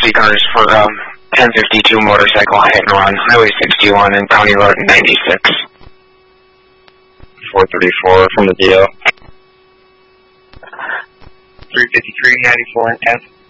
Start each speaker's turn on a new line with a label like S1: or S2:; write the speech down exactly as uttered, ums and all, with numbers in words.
S1: custody cars for um, ten fifty-two motorcycle hit and run, Highway sixty-one and County Road ninety-six.
S2: four thirty-four from the D O.
S3: three fifty-three ninety-four and F.